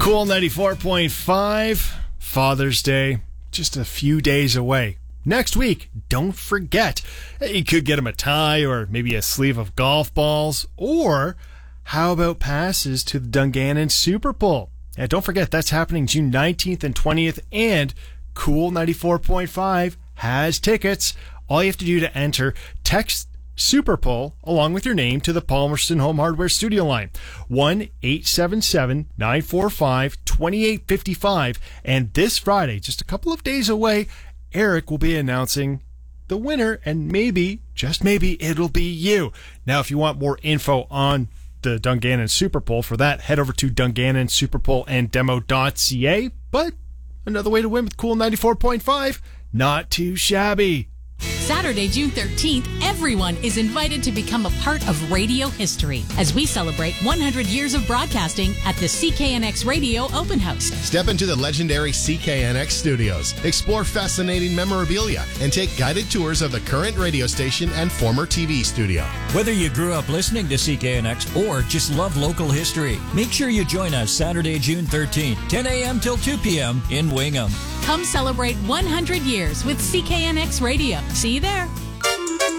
Cool 94.5, Father's Day, just a few days away. Next week, don't forget, you could get him a tie or maybe a sleeve of golf balls, or how about passes to the Dungannon Super Bowl? And don't forget, that's happening June 19th and 20th, and Cool 94.5 has tickets. All you have to do to enter, text Super Bowl along with your name to the Palmerston Home Hardware studio line, 1-877-945-2855. And this Friday, just a couple of days away, Eric will be announcing the winner, and maybe, just maybe, it'll be you. Now, if you want more info on the Dungannon Super Bowl, for that, head over to Dungannon SuperBowlAndDemo.ca. But another way to win with Cool 94.5, not too shabby. Saturday, June 13th, everyone is invited to become a part of radio history as we celebrate 100 years of broadcasting at the CKNX Radio Open House. Step into the legendary CKNX studios, explore fascinating memorabilia, and take guided tours of the current radio station and former TV studio. Whether you grew up listening to CKNX or just love local history, make sure you join us Saturday, June 13th, 10 a.m. till 2 p.m. in Wingham. Come celebrate 100 years with CKNX Radio. See you there.